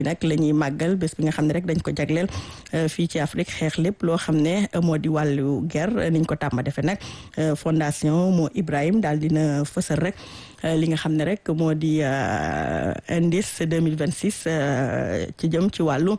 nag la ñuy màggal bés bi nga xam ne rek dañ ko jagleel fii ci Afrique xeex lépp loo xam ne moo di wàllu guerre niñ ko tàmma defee nag fondation Mo Ibrahim daal dina fësal rek li nga xam ne rek moo di indice 2026 ci jëm ci wàllu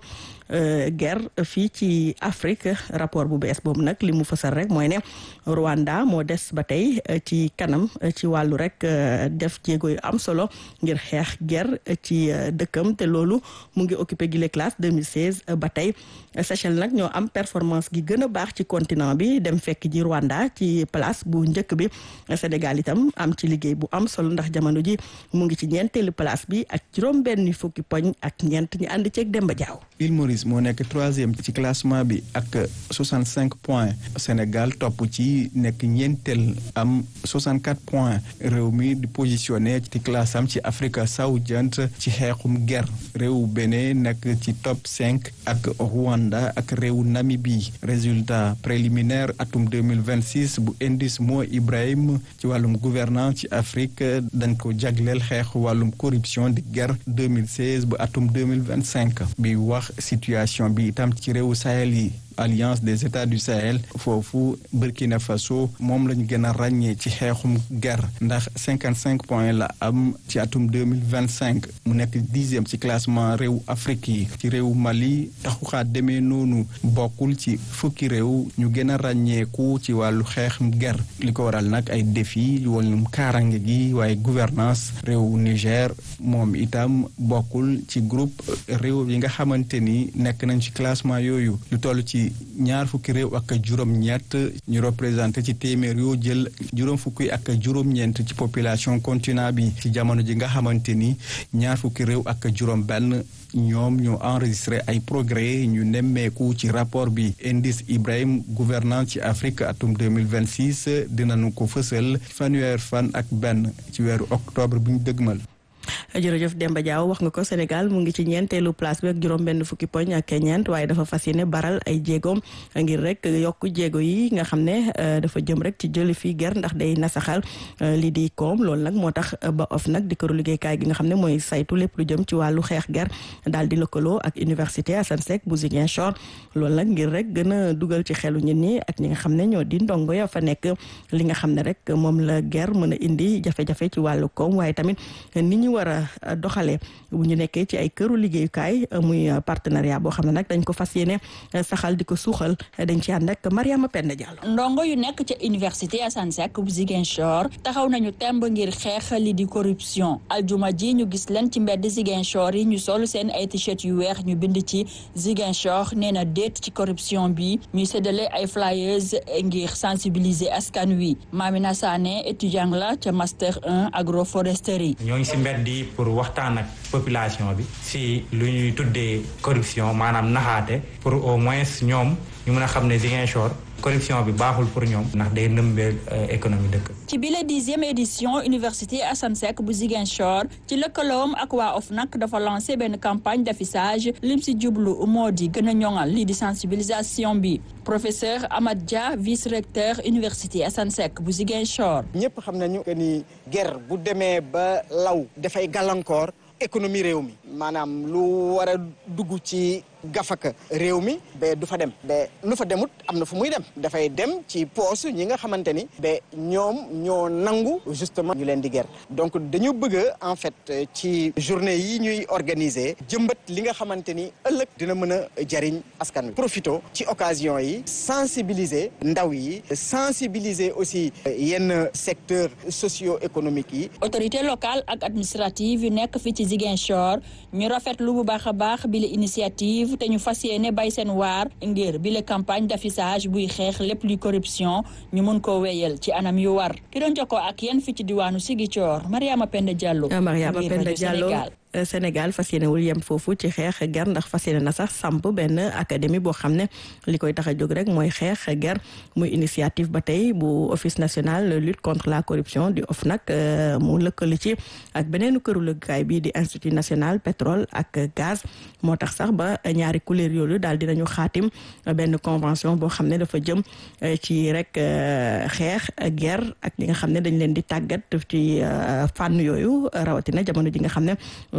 guerre fii ci Afrique rapport bu bees boobu nag li mu fësal rek mooy ne Rwanda moo des ba tey ci kanam ci wàllu rek def jéego yu am solo ngir xeex guerre ci dëkkam te loolu mu ngi occupé gile classe 2016 ba tey Seychelles nag ñoo am performance gi gën a baax ci continent bi dem fekk ji Rwanda ci place bu njëkk bi Sénégal itam am ci liggéey bu am solo ndax jamono ji mu ngi ci ñeenteelu place bi ak juróom-benn fukki poñ ak ñeent ñu ànd ceeg Demba Diaw. Île Maurice moo nekk 3e ci classement bi ak 65 points Sénégal topp ci nekk ñeenteel am 64 points réew mi di positionné ci classe am ci Afrique sowu-jant ci xeexum guerre réew Bénin nekk ci top 5 ak Rwanda ak réew Namibie résultat préliminaire atum 2026 bu indice Mo Ibrahim ci wàllum gouvernance ci Afrique dañ ko jagleel xeex wàllum corruption di guerre 2016 bu atum 2025 bi wax situation bi itam ci réewu Sahel yi Alliance des États du Sahel foofu Burkina Faso moom lañu gën a ràññee ci xeexum guerre ndax 55 points la am ci atum 2025 mu nekk 10e ci classement réew Afrique yi ci réew Mali taxuxaa demee noonu bokkul ci fukki réew ñu gën a ràññeeku ci wàllu xeexum guerre li ko waral nag ay défi wàllum kaarange gi waaye gouvernance réew Niger moom itam bokkul ci groupe réew yi nga xamante ni nekk nañ ci classement yooyu lu toll ci ñaar fukki réew ak juróom-ñett ñu représenté ci téeméer yoo jël juróom fukki ak juróom-ñeent ci population continent bi ci jamono ji nga xamante ni ñaar fukki réew ak juróom-benn ñoom ñoo enregistré ay progrès ñu nemmeeku ci rapport bi indice Ibrahim gouvernance ci Afrique atum 2026 dinañu ko fësal fanweer fan ak benn ci weeru octobre bu ñu dëgmal. jërëjëf Demba Diaw wax nga ko Sénégal mu ngi ci ñeenteelu place bi ak juróom-benn fukki poñ ak ñeent waaye dafa fas yéene baral ay jéegoom ngir rek yokk jéego yi nga xam ne dafa jëm rek ci jëli fii ger ndax day nasaxal lii di koom loolu nag moo tax ba OFNAC di këru liggéeykaay gi nga xam ne mooy saytu lépp lu jëm ci wàllu xeex ger daal di lëkkaloo ak université Assane Seck bu Ziguinchor loolu nag ngir rek gën a dugal ci xelu nit ñi ak ñi nga xam ne ñoo di ndongo ya fa nekk li nga xam ne rek moom la ger mën a indi jafe-jafe ci wàllu koom waaye tamit ni ñu war a doxalee bu ñu nekkee ci ay këru liggéeyukaay muy partenariat boo xam ne nag dañ ko fas yéene saxal di ko suuxal dañ ci ànd ak Mariama Penda Diallo. ndongo yu nekk ca université Assane Seck bu Ziguinchor taxaw nañu temb ngir xeex li di corruption aljuma ji ñu gis leen ci mbedd Ziguinchor yi ñu sol seen ay t-shirt yu weex ñu bind ci Ziguinchor nee na déet ci corruption bi ñuy séddale ay flyers ngir sensibiliser askan wi Mamina Sané étudiant la ca master 1 agroforesterie. ñoo ngi si mbedd yi pour waxtaan ak population bi si lu ñuy tuddee corruption maanaam naxaate pour au moins ñoom ñu mën a xam ne Ziguinchor corruption bi baaxul pour ñoom ndax day nëmbeel économie dëkk. ci bile 10e édition université Assane Seck bu Ziguinchor ci lëkkaloom ak waa OFNAC dafa lancé benn campagne d'affichage lim si jublu moo di gën a ñoŋal lii di sensibilisation bi professeur Amad Dia vice-recteur université Assane Seck bu Ziguinchor. ñëpp xam nañu que ni guerre bu demee ba law dafay gàllankoor économie réew mi maanaam lu war a dugg ci gafaka réew mi ba du fa dem ba lu fa demut am na fu muy dem dafay dem ci poos ñi nga xamante ni ba ñoom ñoo nangu justement ñu leen di ger donc dañu bëgg en fait ci journée yi ñuy organiser jëmbat li nga xamante ni ëllëg dina mën a jariñ askan wi profito ci occasion yi sensibiliser ndaw yi sensibiliser aussi yenn secteur socio-économique yi. autorité locale ak administrative yu nekk fi ci Ziguinchor ñu rafetlu bu baax a baax bi la initiative te ñu fas yéene bay seen waar ngir bi la campagne d'affichage buy xeex lépp luy corruption ñu mun koo wéyal ci anam yu war ki doon jokkoo ak yéen fi ci diwaanu Ziguinchor Mariama Penda Diallo. Mariama Penda Diallo Sénégal fas yéene wul yem foofu ci xeex ger ndax fas yéene na sax samp benn académie boo xam ne li koy tax a jóg rek mooy xeex ger muy initiative ba tey bu office national de lutte contre la corruption di OFNAC mu lëkkali ci ak beneenu këru liggéeyukaay bi di institut national pétrole ak gaz moo tax sax ba ñaari couleur yooyu daal dinañu xaatim benn convention boo xam ne dafa jëm ci rek xeex ger ak li nga xam ne dañ leen di tàggat ci fànn yooyu rawatina jamono ji nga xam ne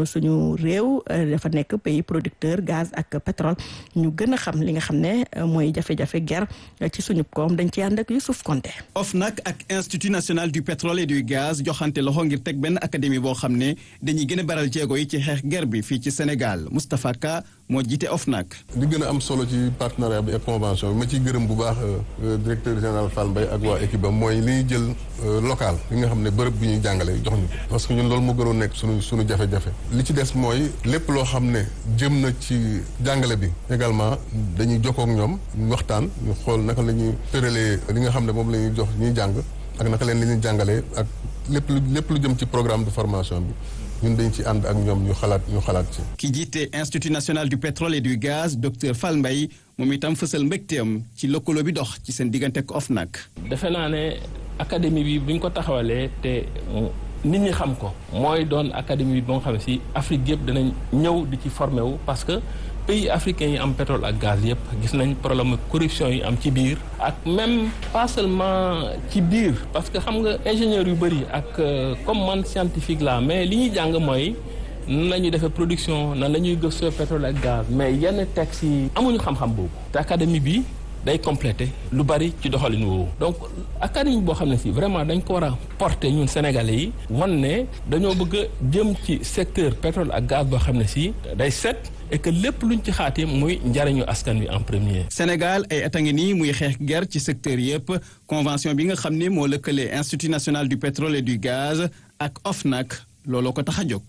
suñu réew dafa nekk pays producteur gaz ak pétrole ñu gën a xam li nga xam ne mooy jafe-jafe ger ci suñu koom dañ ci ànd ak Youssouf Konté. OFNAC ak Institut national du pétrole et du gaz joxante loxo ngir teg benn académie boo xam ne dañuy gën a baral jéego yi ci xeex ger bi fii ci Sénégal Moustapha Ka moo jiite OFNAC. li gën a am solo ci partenariat bi ak convention bi ma ciy gërëm bu baax directeur général Fall Mbaye ak waa équipe am mooy li ñuy jël local li nga xam ne bërëb bi ñuy jàngale jox ñu parce que ñun loolu moo gënoon nekk suñu jafe-jafe li ci des mooy lépp loo xam ne jëm na ci jàngale bi également dañuy jokkoo ak ñoom ñu waxtaan ñu xool naka la ñuy tëralee li nga xam ne moom la ñuy jox ñuy jàng ak naka leen la ñuy jàngalee ak lépp lu jëm ci programme de formation bi ñun dañ ci ànd ak ñoom ñu xalaat ci. ki jiite Institut national du pétrole et du gaz docteur Fall Mbaye moom itam fësal mbégteem ci lëkkaloo bi dox ci seen diggante ak OFNAC. defe naa ne académie bi buñ ko taxawalee te nit ñi xam ko mooy doon académie bi ba nga xam ne si Afrique yëpp danañ ñëw di ci formé wu parce que pays africains yi am pétrole ak gaz yëpp gis nañ problème corruption yi am ci biir ak même pas seulement ci biir parce que xam nga ingénieur yu bëri ak comme man scientifique la mais li ñuy jàng mooy nan la ñuy defee production nan la ñuy gëstoo pétrole ak gaz mais yenn textes yi amuñu xam-xam boobu te académie bi day complété lu bari ci doxalin woowu donc académie boo xam ne si vraiment dañ ko war a porter ñun sénégalais yi wan ne dañoo bëgg a jëm ci secteur pétrole ak gaz boo xam ne si day set et que lépp luñ ci xaatee muy njariñu askan wi en premier. Sénégal ay at a ngi nii muy xeex ger ci secteur yëpp convention bi nga xam ne moo lëkkale Institut national du pétrole et du gaz ak OFNAC looloo ko tax a jóg.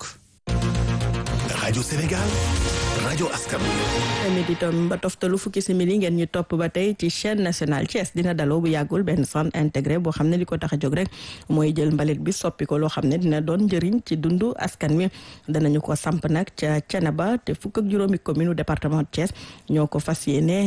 rajo Sénégal. rajo askan midi tam ba toftalu fukki simili ngeen ñu topp ba tey ci chaîne nationale Thiès dina daloo bu yàggul benn centre intégré boo xam ne li ko tax a jóg rek mooy jël mbalit bi soppi ko loo xam ne dina doon njëriñ ci dundu askan wi danañu ko samp nag ca Thiénaba te fukk ak juróomi commune département de Thiès ñoo ko fas yéene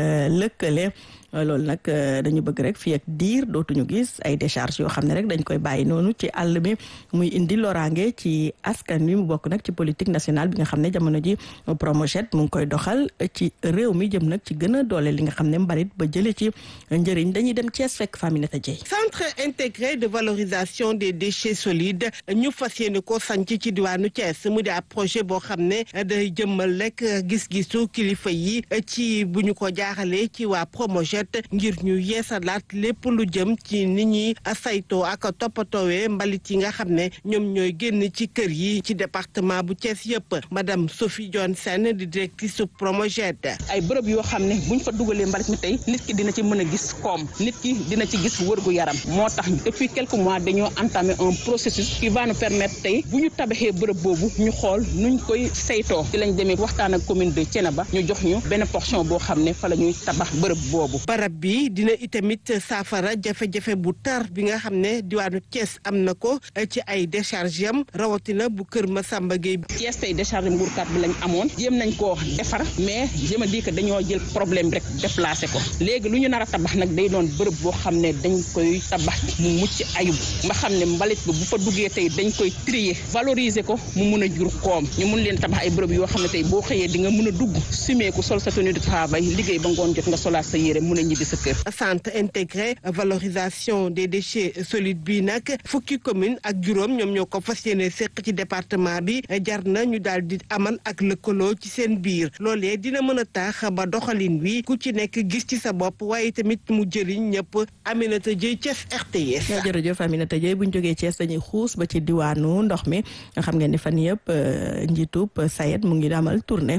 lëkkale loolu nag dañu bëgg rek fii ak diir dootuñu gis ay décharge yoo xam ne rek dañ koy bàyyi noonu ci àll bi muy indi loraange ci askan wi mu bokk nag ci politique nationale bi nga xam ne jamono ji Promojet mu ngi koy doxal ci réew mi jëm nag ci gën a doole li nga xam ne mbalit ba jëlee ci njëriñ dañuy dem Thiès fekk Faminata Dieye. Centre intégré de valorisation des déchets solides ñu fas yéene ko sanc ci diwaanu Thiès mu di ab projet boo xam ne day jëmmal rek gis-gisu kilifa yi ci bu ñu ko jaaxalee ci waa Promojet ngir ñu yeesalaat lépp lu jëm ci nit ñi saytoo ak toppatoowee mbalit yi nga xam ne ñoom ñooy génn ci kër yi ci département bu Thiès yëpp madame Sophie Dione Sène di directrice su Promojet. ay bërëb yoo xam ne buñ fa dugalee mbalit mi tey nit ki dina ci mën a gis koom nit ki dina ci gis wërgu yaram moo tax depuis quelques mois dañoo entamé un processus qui va nous permettre tey bu ñu tabaxee bërëb boobu ñu xool nuñ koy saytoo ci lañ demee waxtaan ak commune de Thiénaba ñu jox ñu benn portion boo xam ne fa la ñuy tabax bërëb boobu. barab bi dina itamit saafara jafe-jafe bu tar bi nga xam ne diwaanu Thiès am na ko ci ay décharge yam rawatina bu Kër Massamba Gueye bi. Thiès tey décharge Mbourkat bi lañ amoon jéem nañ koo defar mais je me dis que dañoo jël problème rek déplacé ko léegi lu ñu nar a tabax nag day doon bërëb boo xam ne dañ koy tabax mu mucc ayub nga xam ne mbalit bi bu fa duggee tey dañ koy trier valoriser ko mu mun a jur koom ñu mun leen tabax ay bërëb yoo xam ne tey boo xëyee di nga mun a dugg sumeeku sol sa tenue de travail liggéey ba ngoon jot nga solaat sa yére mun a ñibbi sa kër. Centre intégré valorisation des déchets solides bi nag fukki commune ak juróom ñoom ñoo ko fas yéene seq ci département bi jar na ñu daal di amal ak lëkkaloo ci seen biir loolee dina mën a tax ba doxalin wi ku ci nekk gis ci sa bopp waaye tamit mu jëriñ ñëpp. Aminata Dieye Thiès RTS. jërëjëf Aminata Dieye bu ñu jógee Thiès dañuy xuus ba ci diwaanu ndox mi nga xam ngeen ni fan yëpp njiitub SAED mu ngi amal tournée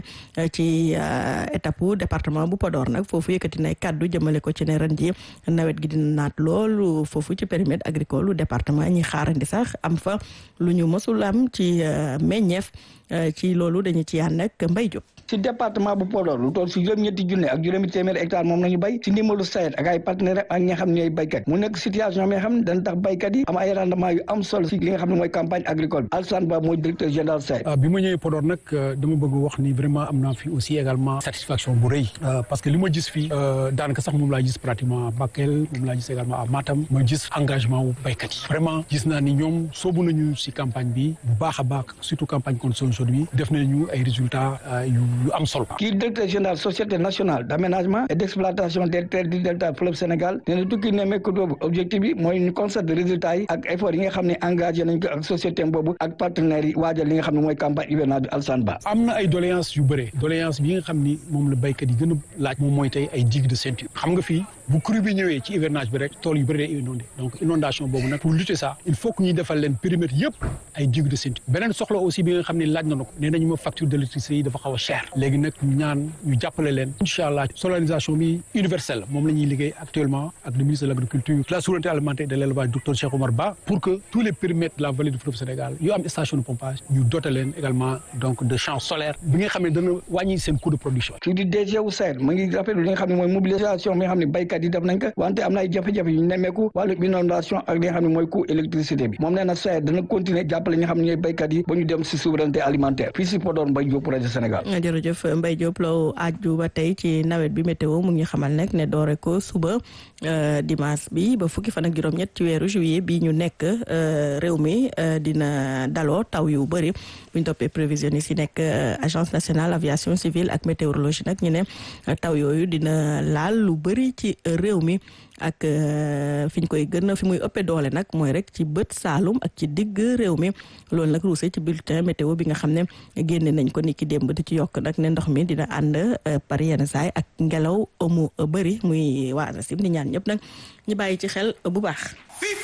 ci étape département bu Podor nag foofu yëkkati nay kaddu jëmale ko ci ne ren ji nawet gi dina naat lool foofu ci périmètre agricole département ñi xaarandi sax am fa lu ñu mësul am ci meññeef ci loolu dañu ci ànd ak Mbaye Diop. ci département bu Podor lu toll si juróom-ñetti junne ak juróomi téeméer hectare moom nañu bay ci ndimbalu SAED ak ay partenaires ak ñi nga xam ne ñooy baykat mu nekk situation bi nga xam ne dana tax baykat yi am ay rendement yu am solo si li nga xam ne mooy campagne agricole bi Alassane Ba mooy directeur général SAED. bi ma ñëwee Podor nag dama bëgg wax ni vraiment am naa fi aussi également satisfaction bu rëy parce que li ma gis fii daanaka daanaka sax moom laa gis pratiquement Bakel moom laa gis également à Matam ma gis engagement wu béykat yi vraiment gis naa ni ñoom soobu nañu si campagne bi bu baax a baax surtout campagne contre sonjol bi def nañu ay résultats yu am solo. kii directeur général société nationale d'aménagement et d'exploitation des terres du delta fleuve Sénégal nee na tukki nemmeeku boobu objectif bi mooy ñu constater résultats yi ak effort yi nga xam ne engagé nañ ko ak société boobu ak partenaires yi waajal li nga xam ne mooy campagne hivernale bi Alassane Ba. am na ay doléances yu bëre doléance bi nga xam ni moom la béykat yi gën a laaj moom mooy tey ay digues de ceinture xam nga fii bu crue bi ñëwee ci hivernage bi rek tool yu bëri day inondé donc inondation boobu nag pour lutter ça il faut que ñuy defal leen périmètre yëpp ay digues de ceinture beneen soxla aussi bi nga xam ne laaj na ko nee nañu ma facture d'électricité yi dafa xaw a cher léegi nag ñu ñaan ñu jàppale leen incha allah solarisation bi universelle moom la ñuy liggéey actuellement ak le ministre de l'agriculture de la souveraineté alimentaire et de l'élevage docteur Cheikh Omar Ba pour que tous les périmètres de la vallée du fleuve Sénégal yu am station de pompage ñu doter leen également donc de champs solaires bi nga xam ne dana wàññi seen coût de production. kii di DG wu SAED mu ngi rafetlu li nga xam ne mooy mobilisation bi nga xam ne béykat yi def nañ ko wante am na ay jafe-jafe yu nemmeeku wàllu inondation ak li nga xam ne mooy coût électricité bi moom nee na SAED dana continuer jàppale ñi nga xam ne ñooy béykat yi ba ñu dem si souveraineté alimentaire fii si Podor Mbaye Diop rajo Sénégal. jërëjëf Mbaye Diop loo aju ba tey ci nawet bi météo mu ngi xamal nag ne doore ko suba dimanche bi ba fukki fan ak juróom-ñett ci weeru juillet bi ñu nekk réew mi dina daloo taw yu bëri bu ñu toppee prévisionnistes yi nekk agence nationale aviation civile ak météorologie nag ñu ne taw yooyu dina laal lu bëri ci réew mi ak fi ñu koy gën a fi muy ëppee doole nag mooy rek ci bët Saalum ak ci digg réew mi loolu nag ruusee ci bulletin météo bi nga xam ne génne nañ ko ni ki démb di ci yokk nag ne ndox mi dina ànd par yenn saay ak ngelaw mu bëri muy waa ANACIM di ñaan ñëpp nag ñu bàyyi ci xel bu baax.